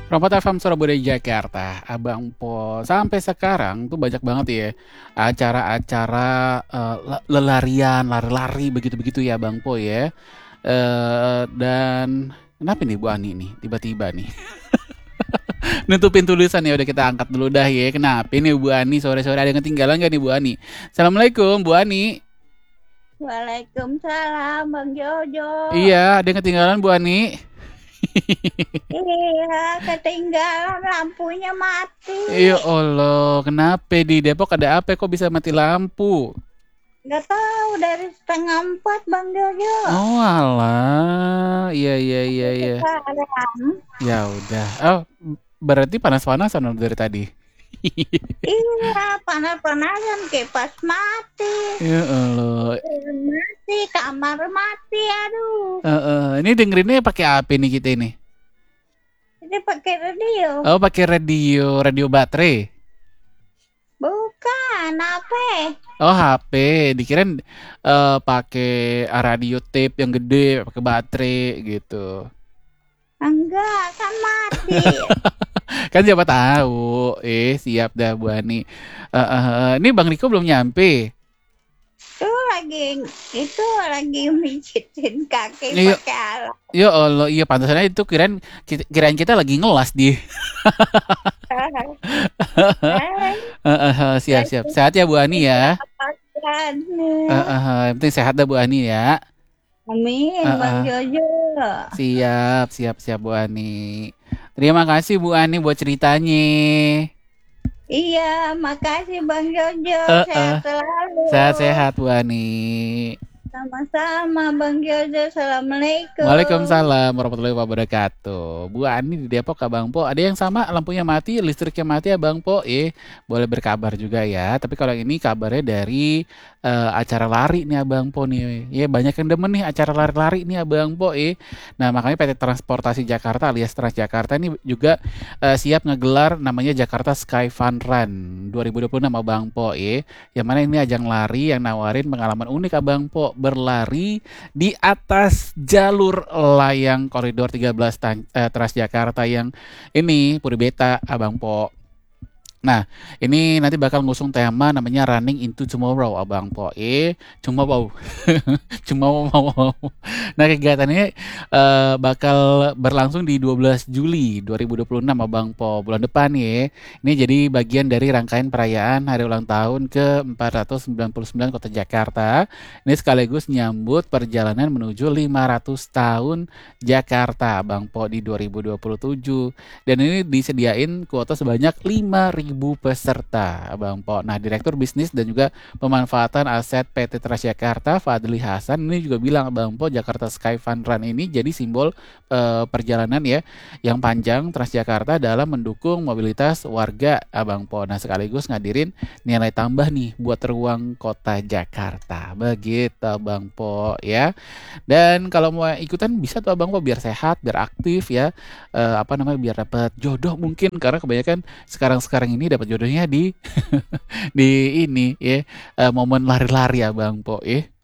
Rompot FM Surabaya Jakarta, Abang Po. Sampai sekarang tuh banyak banget ya acara-acara lelarian, lari-lari begitu-begitu ya Bang Po ya. Dan kenapa nih Bu Ani nih tiba-tiba nih nutupin tulisan ya udah kita angkat dulu dah ya. Kenapa nih Bu Ani sore-sore ada yang ketinggalan gak nih Bu Ani? Assalamualaikum Bu Ani. Waalaikumsalam Bang Jojo. Iya, ada yang ketinggalan Bu Ani. Iya, ketinggalan lampunya mati. Ya Allah, kenapa di Depok ada apa kok bisa mati lampu? Nggak tahu dari setengah 4 Bang Jojo. Oh alah, iya iya iya iya. Sekarang. Ya udah. Oh, berarti panas-panasan dong dari tadi. Iya, panas-panasan kipas mati. Ya Allah. Mati, kamar mati, aduh. Ini dengerinnya pakai apa nih kita ini? Ini pakai radio. Oh, pakai radio, radio baterai. Bukan, apa? Oh, HP. Dikirain pakai radio tape yang gede, pakai baterai gitu. Enggak, kan mati. Kan siapa tahu. Siap dah Bu Ani. Ini Bang Riko belum nyampe. Itu lagi mijitin kaki Iya, pakai alat. ya Allah, iya pantasannya itu kirain kita lagi ngelas di. Siap siap. Sehat ya Bu Ani ya. Yang penting sehat dah Bu Ani ya. Amin, Eh, Bang eh, Jojo. siap siap siap Bu Ani. Terima kasih Bu Ani buat ceritanya. Iya, makasih Bang Jojo. Eh, Sehat eh, selalu. sehat-sehat Bu Ani. Sama-sama Bang Jojo. Assalamualaikum. Waalaikumsalam warahmatullahi wabarakatuh. Bu Ani di Depok Abang Po. Ada yang sama lampunya mati, listriknya mati Abang Po. Boleh berkabar juga ya. Tapi kalau ini kabarnya dari acara lari nih Abang Po nih. Ya banyak yang demen nih acara lari-lari nih Abang Po. Nah makanya PT Transportasi Jakarta alias Transjakarta ini juga siap ngegelar namanya Jakarta Sky Fun Run 2026 Abang Po. Yang mana ini ajang lari yang nawarin pengalaman unik Abang Po berlari di atas jalur layang koridor 13 Transjakarta yang ini Puri Beta Abang Po. Nah, ini nanti bakal ngusung tema namanya Running into Tomorrow, Abang Po. Cuma wow. Cuma mau. Nah, kegiatannya bakal berlangsung di 12 Juli 2026, Abang Po. Bulan depan ya. Ini jadi bagian dari rangkaian perayaan hari ulang tahun ke-499 Kota Jakarta. Ini sekaligus nyambut perjalanan menuju 500 tahun Jakarta, Abang Po di 2027. Dan ini disediain kuota sebanyak 5.000 peserta, Bang Po. Nah, Direktur Bisnis dan juga Pemanfaatan Aset PT Transjakarta, Fadli Hasan, ini juga bilang, Bang Po, Jakarta Sky Fun Run ini jadi simbol perjalanan ya yang panjang Transjakarta dalam mendukung mobilitas warga, Abang Po. Nah, sekaligus ngadirin nilai tambah nih buat ruang kota Jakarta. Begitu, Bang Po ya. Dan kalau mau ikutan bisa tuh Abang Po biar sehat, biar aktif ya. Apa namanya biar dapat jodoh mungkin karena kebanyakan sekarang-sekarang ini dapat jodohnya di di ini ya momen lari-lari ya Bang Po.